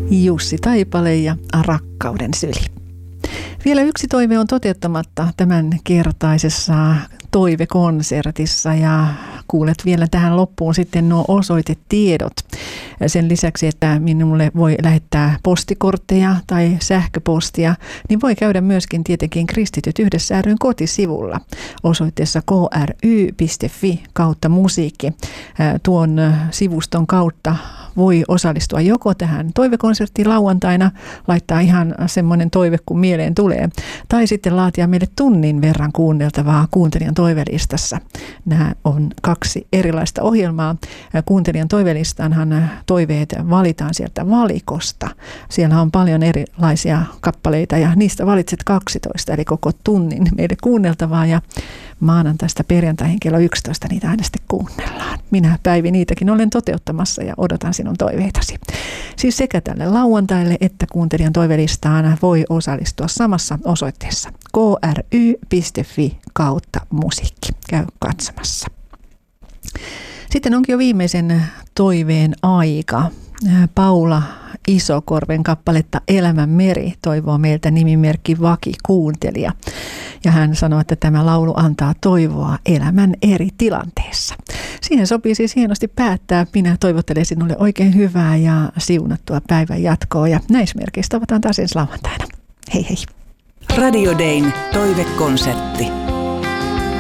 Jussi Taipale ja Rakkauden syli. Vielä yksi toive on toteuttamatta tämän kertaisessa toivekonsertissa ja kuulet vielä tähän loppuun sitten nuo osoitetiedot. Sen lisäksi, että minulle voi lähettää postikortteja tai sähköpostia, niin voi käydä myöskin tietenkin Kristityt yhdessä ry:n kotisivulla osoitteessa kry.fi/musiikki. Tuon sivuston kautta voi osallistua joko tähän toivekonserttiin lauantaina, laittaa ihan semmoinen toive, kun mieleen tulee, tai sitten laatia meille tunnin verran kuunneltavaa kuuntelijan toivelistassa. Nämä on 2 erilaista ohjelmaa. Kuuntelijan toivelistanhan toiveet valitaan sieltä valikosta. Siellä on paljon erilaisia kappaleita ja niistä valitset 12, eli koko tunnin meille kuunneltavaa ja maanantaista perjantaihin kello 11 niitä aina sitten kuunnellaan. Minä Päivi niitäkin olen toteuttamassa ja odotan sinun toiveitasi. Siis sekä tälle lauantaille että kuuntelijan toivelistaan voi osallistua samassa osoitteessa kry.fi/musiikki. Käy katsomassa. Sitten onkin jo viimeisen toiveen aika. Paula Isokorven kappaletta Elämän meri toivoo meiltä nimimerkki Vaki kuuntelija. Ja hän sanoo, että tämä laulu antaa toivoa elämän eri tilanteessa. Siihen sopii siis hienosti päättää. Minä toivottelen sinulle oikein hyvää ja siunattua päivän jatkoa. Ja näissä merkeissä tavataan taas ensi lauantaina. Hei hei. Radio Dayn toivekonsertti.